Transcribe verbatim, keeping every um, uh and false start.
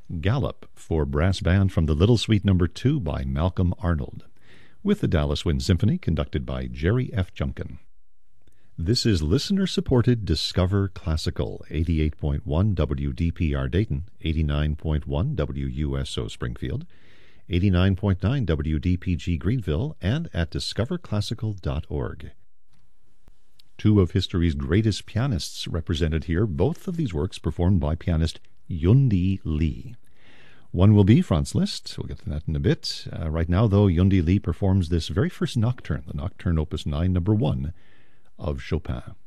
Gallop for brass band from the Little Suite Number two by Malcolm Arnold, with the Dallas Wind Symphony conducted by Jerry F. Junkin. This is listener-supported Discover Classical, eighty-eight point one W D P R Dayton, eighty-nine point one W U S O Springfield, eighty-nine point nine W D P G Greenville, and at discover classical dot org. Two of history's greatest pianists represented here, both of these works performed by pianist Yundi Lee. One will be Franz Liszt. We'll get to that in a bit. Uh, right now, though, Yundi Lee performs this very first nocturne, the Nocturne Opus nine, number one, of Chopin.